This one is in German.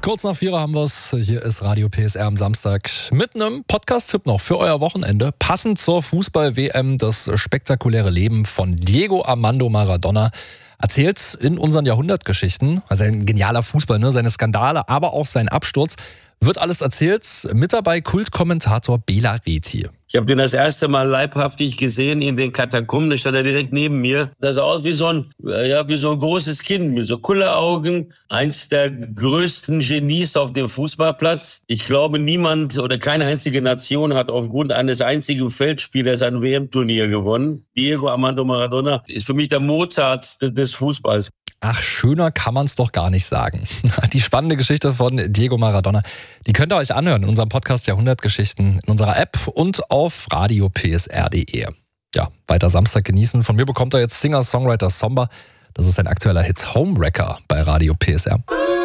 Kurz nach 4 haben wir es. Hier ist Radio PSR am Samstag mit einem Podcast-Tipp noch für euer Wochenende. Passend zur Fußball-WM das spektakuläre Leben von Diego Armando Maradona. Erzählt in unseren Jahrhundertgeschichten, also ein genialer Fußball, ne? Seine Skandale, aber auch sein Absturz. Wird alles erzählt. Mit dabei Kultkommentator Bela Reti. Ich habe den das erste Mal leibhaftig gesehen in den Katakomben. Da stand er direkt neben mir. Das sah aus wie so ein großes Kind mit so Kulleraugen. Eins der größten Genies auf dem Fußballplatz. Ich glaube, niemand oder keine einzige Nation hat aufgrund eines einzigen Feldspielers ein WM-Turnier gewonnen. Diego Armando Maradona ist für mich der Mozart des Fußballs. Ach, schöner kann man es doch gar nicht sagen. Die spannende Geschichte von Diego Maradona, die könnt ihr euch anhören in unserem Podcast Jahrhundertgeschichten, in unserer App und auf radiopsr.de. Ja, weiter Samstag genießen. Von mir bekommt ihr jetzt Singer-Songwriter Somber. Das ist ein aktueller Hit Homewrecker bei Radio PSR.